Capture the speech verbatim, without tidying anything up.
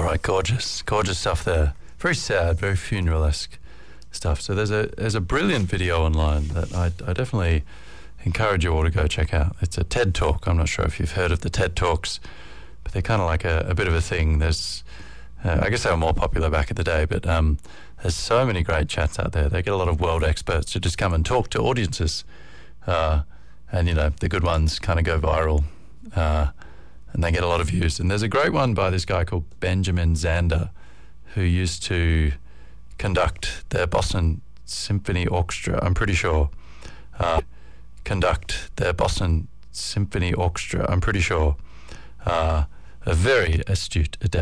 right, gorgeous, gorgeous stuff there. Very sad, very funeral-esque stuff. So there's a there's a brilliant video online that I, I definitely encourage you all to go check out. It's a TED Talk. I'm not sure if you've heard of the TED Talks, but they're kind of like a, a bit of a thing. There's, uh, I guess they were more popular back in the day, but um, there's so many great chats out there. They get a lot of world experts to just come and talk to audiences, uh, and you know the good ones kind of go viral, uh, and they get a lot of views. And there's a great one by this guy called Benjamin Zander, who used to conduct the Boston Symphony Orchestra. I'm pretty sure. Uh, conduct the Boston Symphony Orchestra. I'm pretty sure. Uh, a very astute adept.